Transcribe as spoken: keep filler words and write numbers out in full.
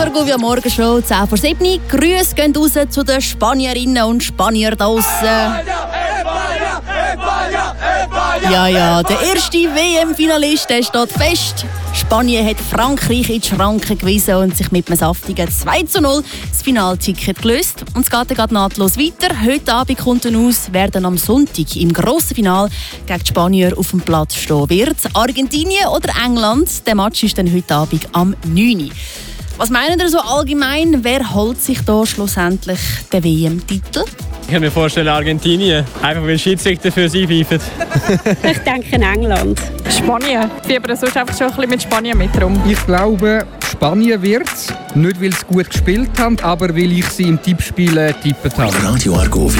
Argovia Morgenshow, zehn vor sieben. Grüße gehen raus zu den Spanierinnen und Spaniern da draussen. Ja, ja, der erste W M-Finalist steht fest. Spanien hat Frankreich in die Schranken gewiesen und sich mit einem saftigen zwei zu null das Finalticket gelöst. Und es geht dann nahtlos weiter. Heute Abend kommt dann aus, wer dann am Sonntag im grossen Finale gegen die Spanier auf dem Platz stehen wird. Argentinien oder England? Der Match ist dann heute Abend am neun Uhr. Was meinen ihr so allgemein? Wer holt sich da schlussendlich den W M-Titel? Ich kann mir vorstellen Argentinien, einfach weil Schiedsrichter für sie pfeifen. Ich denke England. Spanien. Ich fiebere sonst einfach schon ein bisschen mit Spanien mit rum. Ich glaube, Spanien wird es. Nicht, weil sie gut gespielt haben, aber weil ich sie im Tippspiel getippt habe. Radio Argovia.